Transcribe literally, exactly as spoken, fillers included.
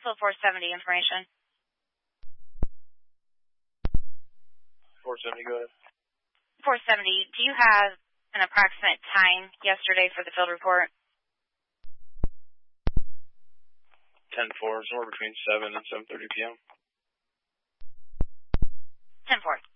field four seventy information. four seventy, go ahead. four seventy, do you have an approximate time yesterday for the field report? ten four, somewhere between seven and seven thirty p.m. ten four.